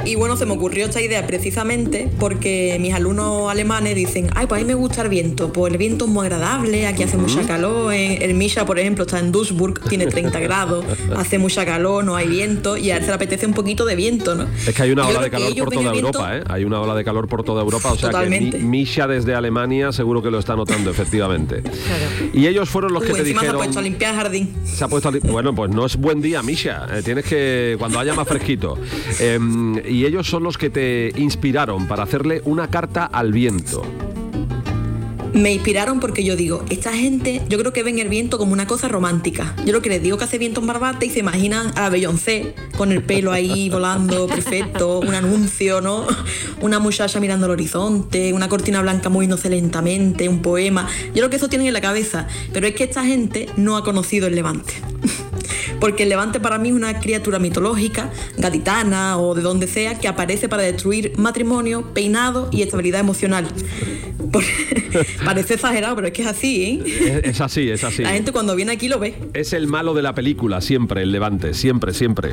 Y bueno, se me ocurrió esta idea precisamente porque mis alumnos alemanes dicen, ay, pues a mí me gusta el viento, pues el viento es muy agradable, aquí hace mucha calor, el Misha, por ejemplo, está en Duisburg, tiene 30 grados, hace mucha calor, no hay viento, y a él se le apetece un poquito de viento, ¿no? Es que hay una ola de calor por toda Europa, ¿eh? Hay una ola de calor por toda Europa, o sea totalmente. Que Misha desde Alemania seguro que lo está notando, efectivamente. Claro. Y ellos fueron los que te dijeron... se ha puesto a limpiar el jardín. Se ha puesto bueno, pues no es buen día, Misha, tienes que... cuando haya más fresquito. Y ellos son los que te inspiraron para hacerle una carta al viento. Me inspiraron porque yo digo, esta gente, yo creo que ven el viento como una cosa romántica. Yo lo que les digo que hace viento en Barbate y se imaginan a Beyoncé con el pelo ahí volando perfecto, un anuncio, ¿no? Una muchacha mirando al horizonte, una cortina blanca moviéndose lentamente, un poema. Yo creo que eso tienen en la cabeza, pero es que esta gente no ha conocido el Levante. Porque el Levante para mí es una criatura mitológica, gaditana o de donde sea, que aparece para destruir matrimonio, peinado y estabilidad emocional. Parece exagerado, pero es que es así, ¿eh? Es así, es así. La gente cuando viene aquí lo ve. Es el malo de la película, siempre, el Levante, siempre, siempre.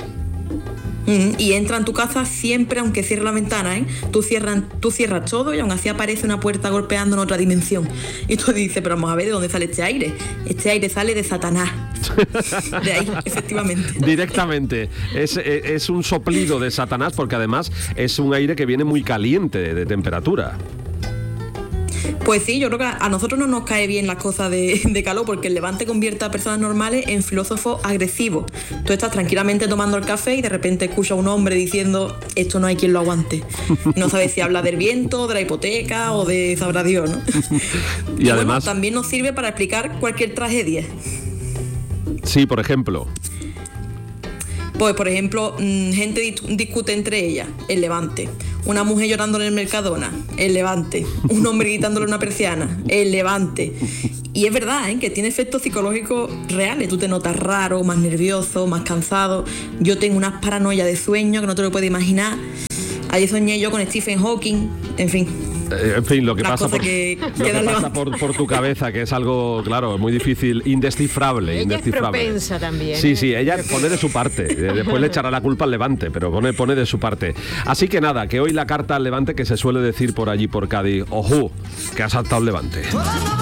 Y entra en tu casa siempre, aunque cierre la ventana, ¿eh? Tú cierras todo y aún así aparece una puerta golpeando en otra dimensión. Y tú dices, pero vamos a ver de dónde sale este aire. Este aire sale de Satanás. De ahí, efectivamente. Directamente. Es un soplido de Satanás porque además es un aire que viene muy caliente de temperatura. Pues sí, yo creo que a nosotros no nos cae bien las cosas de calor porque el Levante convierte a personas normales en filósofos agresivos. Tú estás tranquilamente tomando el café y de repente escuchas a un hombre diciendo esto no hay quien lo aguante. No sabes si habla del viento, de la hipoteca o de sabrá Dios, ¿no? Y además bueno, también nos sirve para explicar cualquier tragedia. Sí, por ejemplo. Pues, por ejemplo, gente discute entre ellas, el Levante. Una mujer llorando en el Mercadona, el Levante. Un hombre gritándole una persiana, el Levante. Y es verdad, ¿eh? Que tiene efectos psicológicos reales. Tú te notas raro, más nervioso, más cansado. Yo tengo unas paranoias de sueño que no te lo puedes imaginar. Ayer soñé yo con Stephen Hawking, en fin. Lo que pasa, por tu cabeza, que es algo, claro, muy difícil, indescifrable. Ella es propensa también. Sí, sí, ella pone de su parte. Después le echará la culpa al Levante, pero pone de su parte. Así que nada, que hoy la carta al Levante, que se suele decir por allí, por Cádiz, ojú, que ha saltado el Levante.